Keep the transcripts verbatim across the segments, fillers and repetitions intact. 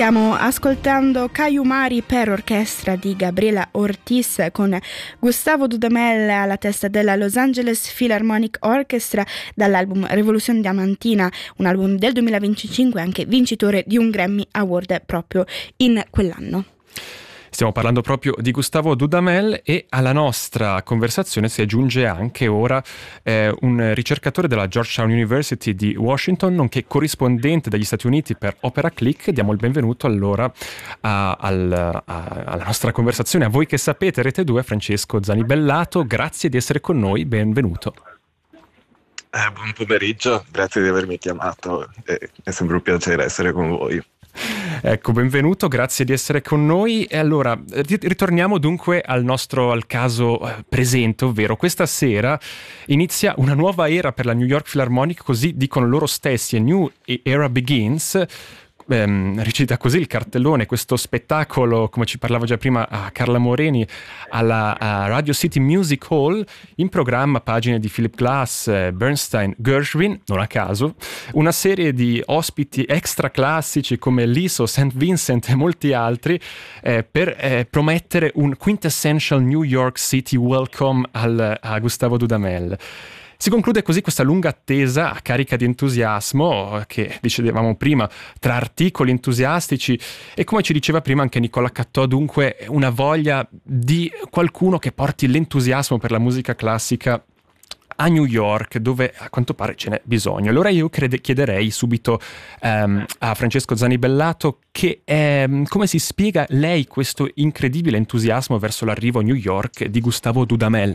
Stiamo ascoltando Cayumari per orchestra di Gabriela Ortiz con Gustavo Dudamel alla testa della Los Angeles Philharmonic Orchestra dall'album Rivoluzione Diamantina, un album del duemilaventicinque anche vincitore di un Grammy Award proprio in quell'anno. Stiamo parlando proprio di Gustavo Dudamel e alla nostra conversazione si aggiunge anche ora eh, un ricercatore della Georgetown University di Washington, nonché corrispondente dagli Stati Uniti per Opera Click. Diamo il benvenuto allora a, a, a, alla nostra conversazione. A voi che sapete, Rete due, Francesco Zanibellato, grazie di essere con noi, benvenuto. Eh, buon pomeriggio, grazie di avermi chiamato, eh, è sempre un piacere essere con voi. Ecco, benvenuto, grazie di essere con noi. E allora, ritorniamo dunque al nostro al caso presente, ovvero questa sera inizia una nuova era per la New York Philharmonic, così dicono loro stessi, a New Era Begins. Ehm, recita così il cartellone, questo spettacolo, come ci parlava già prima a Carla Moreni, alla Radio City Music Hall, in programma pagine di Philip Glass, Bernstein, Gershwin, non a caso, una serie di ospiti extra classici come Liso, Saint Vincent e molti altri, eh, per eh, promettere un quintessential New York City welcome al, a Gustavo Dudamel. Si conclude così questa lunga attesa carica di entusiasmo che dicevamo prima, tra articoli entusiastici e, come ci diceva prima anche Nicola Cattò, dunque una voglia di qualcuno che porti l'entusiasmo per la musica classica a New York, dove a quanto pare ce n'è bisogno. Allora io crede, chiederei subito um, a Francesco Zanibellato che um, come si spiega lei questo incredibile entusiasmo verso l'arrivo a New York di Gustavo Dudamel?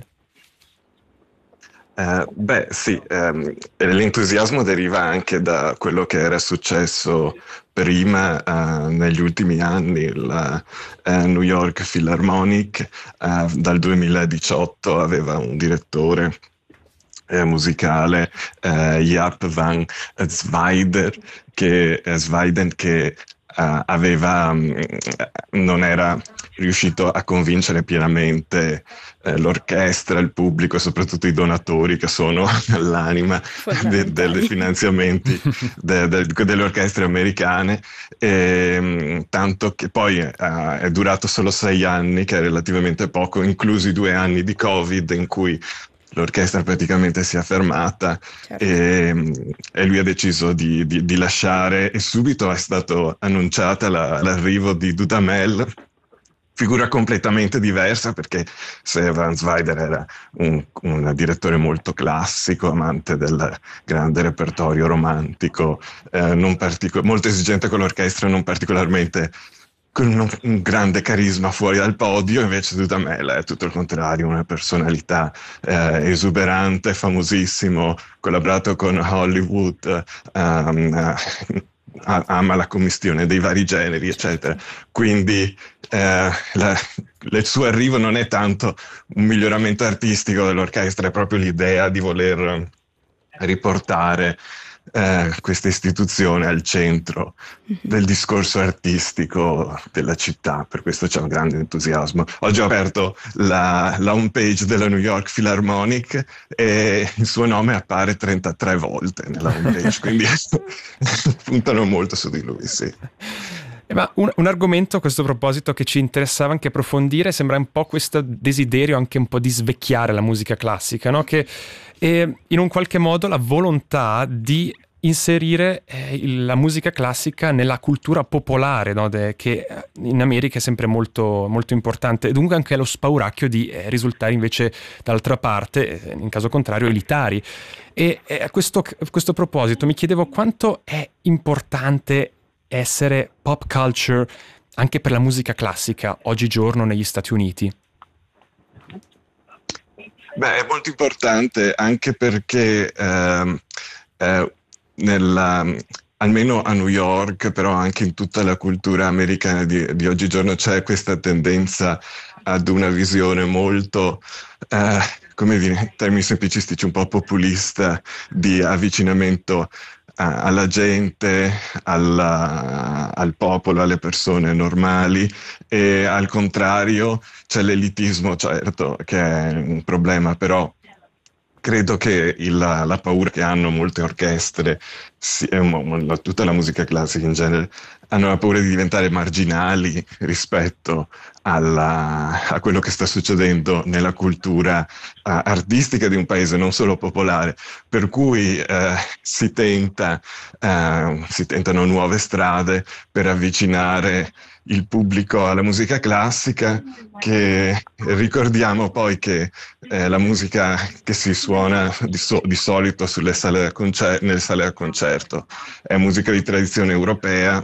Uh, beh sì, um, l'entusiasmo deriva anche da quello che era successo prima uh, negli ultimi anni. La uh, New York Philharmonic uh, dal duemiladiciotto aveva un direttore uh, musicale, uh, Jaap van Zweider, che, uh, Zweiden, che uh, aveva, um, non era riuscito a convincere pienamente eh, l'orchestra, il pubblico e soprattutto i donatori, che sono l'anima de- dei finanziamenti de- de- delle orchestre americane, e, tanto che poi eh, è durato solo sei anni, che è relativamente poco, inclusi due anni di Covid in cui l'orchestra praticamente si è fermata. Certo. e, e lui ha deciso di, di, di lasciare, e subito è stato annunciata la, l'arrivo di Dudamel, figura completamente diversa, perché se Van Zweider era un, un direttore molto classico, amante del grande repertorio romantico, eh, non partico- molto esigente con l'orchestra, non particolarmente con un, un grande carisma fuori dal podio, invece Dudamel è tutto il contrario, una personalità eh, esuberante, famosissimo, collaborato con Hollywood, um, uh, ama la commistione dei vari generi, eccetera. Quindi eh, la, il suo arrivo non è tanto un miglioramento artistico dell'orchestra, è proprio l'idea di voler riportare eh, questa istituzione al centro del discorso artistico della città. Per questo c'è un grande entusiasmo. Oggi ho aperto la, la home page della New York Philharmonic e il suo nome appare trentatré volte nella home page, quindi puntano molto su di lui, sì. Ma un, un argomento a questo proposito che ci interessava anche approfondire sembra un po' questo desiderio anche un po' di svecchiare la musica classica, no? Che è in un qualche modo la volontà di inserire eh, la musica classica nella cultura popolare, no? De, che in America è sempre molto, molto importante, e dunque anche lo spauracchio di eh, risultare invece dall'altra parte, eh, in caso contrario, elitari. E eh, a, questo, a questo proposito mi chiedevo quanto è importante essere pop culture anche per la musica classica oggigiorno negli Stati Uniti. Beh, è molto importante anche perché ehm, eh, nella, almeno a New York, però anche in tutta la cultura americana di, di oggigiorno, c'è questa tendenza ad una visione molto, eh, come dire, in termini semplicistici, un po' populista, di avvicinamento alla gente, alla, al popolo, alle persone normali, e al contrario c'è l'elitismo, certo, che è un problema, però credo che il, la paura che hanno molte orchestre sì, è un- la- tutta la musica classica in genere, hanno la paura di diventare marginali rispetto alla- a quello che sta succedendo nella cultura eh, artistica di un paese, non solo popolare, per cui eh, si tenta, eh, si tentano nuove strade per avvicinare il pubblico alla musica classica, che ricordiamo poi che eh, la musica che si suona di, so- di solito sulle sale da concer- nelle sale da concerto è musica di tradizione europea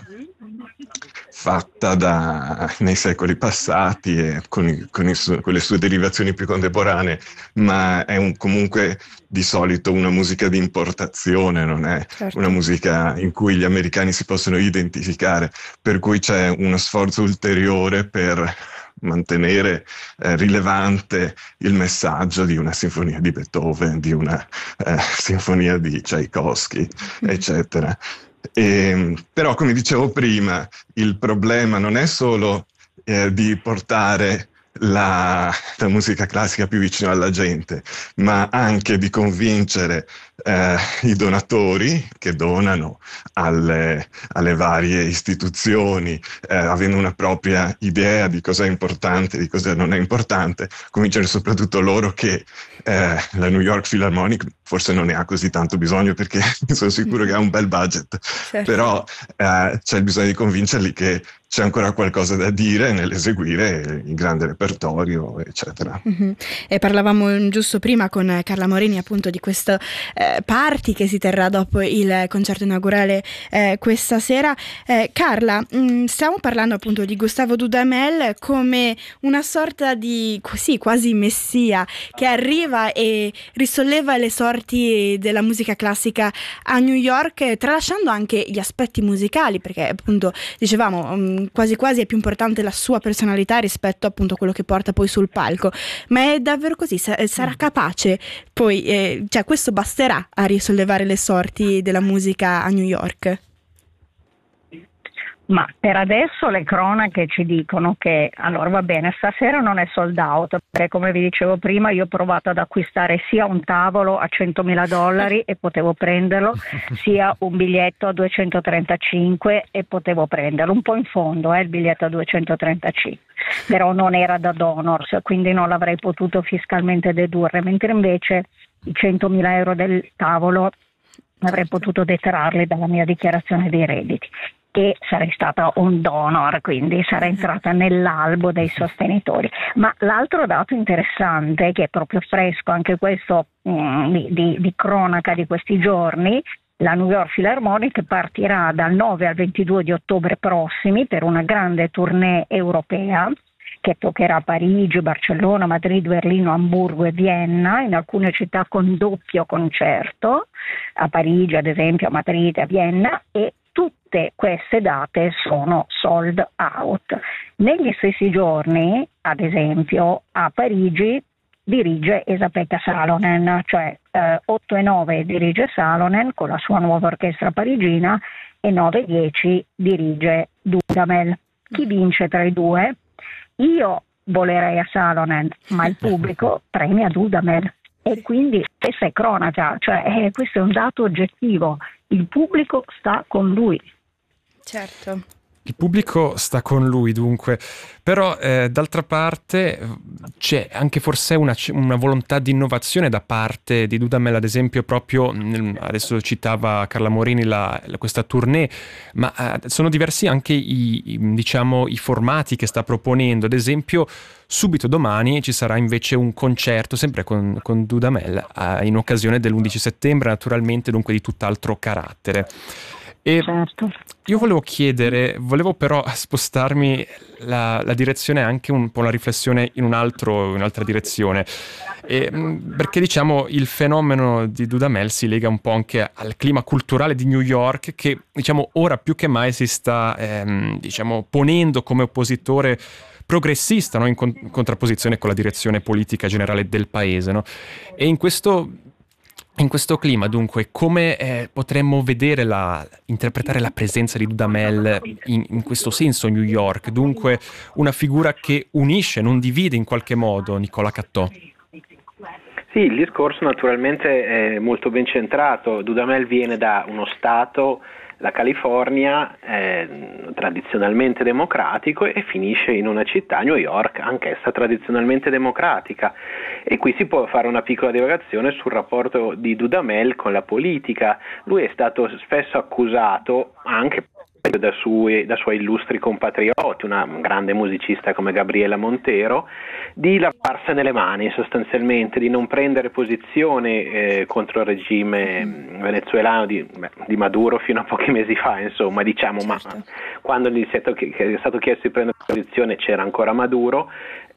fatta da, nei secoli passati e con, i- con i su- con le sue derivazioni più contemporanee, ma è un- comunque di solito una musica di importazione, non è una Certo. musica in cui gli americani si possono identificare, per cui c'è uno sforzo ulteriore per mantenere eh, rilevante il messaggio di una sinfonia di Beethoven, di una eh, sinfonia di Tchaikovsky, eccetera. E, però, come dicevo prima, il problema non è solo eh, di portare la, la musica classica più vicino alla gente, ma anche di convincere eh, i donatori che donano alle, alle varie istituzioni, eh, avendo una propria idea di cosa è importante, di cosa non è importante, convincere soprattutto loro che eh, la New York Philharmonic forse non ne ha così tanto bisogno, perché sono sicuro che ha un bel budget, Certo. però eh, c'è il bisogno di convincerli che c'è ancora qualcosa da dire nell'eseguire il grande repertorio, eccetera. Mhm. E parlavamo giusto prima con Carla Morini appunto di questo eh, party che si terrà dopo il concerto inaugurale eh, questa sera. Eh, Carla, mh, stiamo parlando appunto di Gustavo Dudamel come una sorta di, sì, quasi messia che arriva e risolleva le sorti della musica classica a New York, tralasciando anche gli aspetti musicali, perché appunto dicevamo mh, quasi quasi è più importante la sua personalità rispetto appunto a quello che porta poi sul palco. Ma è davvero così? Sa- sarà capace poi, eh, cioè questo basterà a risollevare le sorti della musica a New York? Ma per adesso le cronache ci dicono che, allora va bene, stasera non è sold out, perché come vi dicevo prima io ho provato ad acquistare sia un tavolo a centomila dollari e potevo prenderlo, sia un biglietto a duecentotrentacinque e potevo prenderlo, un po' in fondo eh, il biglietto a duecentotrentacinque, però non era da donors, quindi non l'avrei potuto fiscalmente dedurre, mentre invece i centomila euro del tavolo avrei potuto detrarli dalla mia dichiarazione dei redditi. E sarei stata un donor, quindi sarei entrata nell'albo dei sostenitori. Ma l'altro dato interessante, che è proprio fresco, anche questo mh, di, di, di cronaca di questi giorni, la New York Philharmonic partirà dal nove al ventidue di ottobre prossimi per una grande tournée europea che toccherà Parigi, Barcellona, Madrid, Berlino, Amburgo e Vienna, in alcune città con doppio concerto, a Parigi ad esempio, a Madrid, a Vienna, e tutte queste date sono sold out. Negli stessi giorni, ad esempio, a Parigi dirige Esa-Pekka Salonen, cioè eh, otto e nove dirige Salonen con la sua nuova orchestra parigina e nove e dieci dirige Dudamel. Chi vince tra i due? Io volerei a Salonen, ma il pubblico premia Dudamel. E quindi questa è cronaca, cioè eh, questo è un dato oggettivo. Il pubblico sta con lui. Certo. Il pubblico sta con lui dunque, però eh, d'altra parte c'è anche forse una, una volontà di innovazione da parte di Dudamel, ad esempio proprio, nel, adesso citava Carla Morini la, la, questa tournée, ma eh, sono diversi anche i, i, diciamo, i formati che sta proponendo, ad esempio subito domani ci sarà invece un concerto sempre con, con Dudamel eh, in occasione dell'undici settembre, naturalmente dunque di tutt'altro carattere. E certo. Io volevo chiedere, volevo però spostarmi la, la direzione, anche un po' la riflessione in un altro, in un'altra direzione, e, perché diciamo il fenomeno di Dudamel si lega un po' anche al clima culturale di New York, che diciamo ora più che mai si sta ehm, diciamo ponendo come oppositore progressista, no? in, con- in contrapposizione con la direzione politica generale del paese, no? E in questo In questo clima, dunque, come eh, potremmo vedere la, interpretare la presenza di Dudamel in, in questo senso a New York? Dunque, una figura che unisce, non divide in qualche modo, Nicola Cattò. Sì, il discorso naturalmente è molto ben centrato. Dudamel viene da uno stato, la California, eh, tradizionalmente democratico, e finisce in una città, New York, anch'essa tradizionalmente democratica. E qui si può fare una piccola divagazione sul rapporto di Dudamel con la politica. Lui è stato spesso accusato, anche da suoi, da suoi illustri compatrioti, una grande musicista come Gabriela Montero, di lavarsene le mani sostanzialmente, di non prendere posizione eh, contro il regime venezuelano di, beh, di Maduro fino a pochi mesi fa, insomma, diciamo, certo. Ma quando gli è stato, è stato chiesto di prendere posizione c'era ancora Maduro,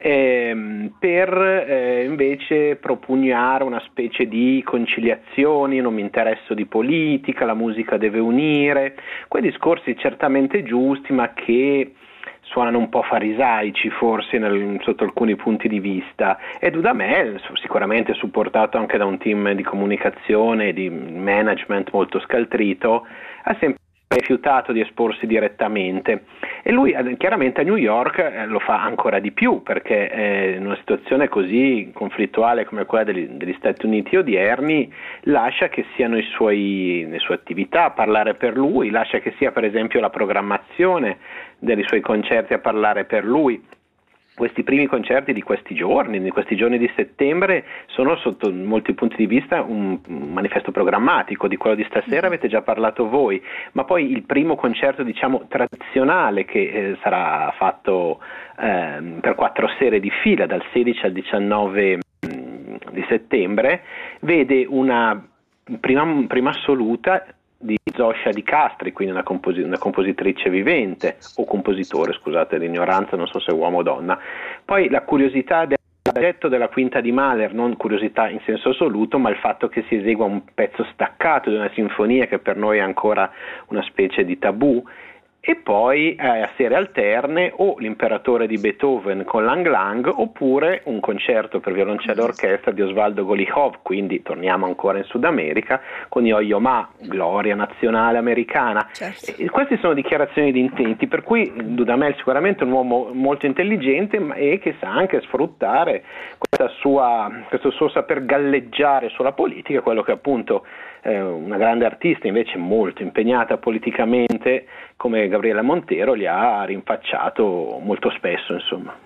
eh, per eh, invece propugnare una specie di conciliazioni, non mi interesso di politica, la musica deve unire, quei discorsi certamente giusti ma che suonano un po' farisaici forse nel, sotto alcuni punti di vista. E Dudamel, sicuramente supportato anche da un team di comunicazione, di management molto scaltrito, ha sempre rifiutato di esporsi direttamente, e lui chiaramente a New York eh, lo fa ancora di più, perché eh, in una situazione così conflittuale come quella degli, degli Stati Uniti odierni lascia che siano i suoi, le sue attività a parlare per lui, lascia che sia per esempio la programmazione dei suoi concerti a parlare per lui. Questi primi concerti di questi giorni, di questi giorni di settembre, sono sotto molti punti di vista un manifesto programmatico. Di quello di stasera avete già parlato voi, ma poi il primo concerto, diciamo, tradizionale che eh, sarà fatto eh, per quattro sere di fila, dal sedici al diciannove di settembre, vede una prima, prima assoluta di Zoscia Di Castri, quindi una, composi- una compositrice vivente, o compositore, scusate l'ignoranza, non so se è uomo o donna. Poi la curiosità del progetto della quinta di Mahler, non curiosità in senso assoluto, ma il fatto che si esegua un pezzo staccato di una sinfonia che per noi è ancora una specie di tabù. E poi eh, a sere alterne o l'Imperatore di Beethoven con Lang Lang, oppure un concerto per violoncello e orchestra di Osvaldo Golijov, quindi torniamo ancora in Sud America, con Yo-Yo Ma, gloria nazionale americana. Certo. E queste sono dichiarazioni di intenti, per cui Dudamel sicuramente è un uomo molto intelligente, ma e che sa anche sfruttare questa sua, questo suo saper galleggiare sulla politica, quello che appunto eh, una grande artista invece molto impegnata politicamente come Gabriela Montero gli ha rinfacciato molto spesso, insomma.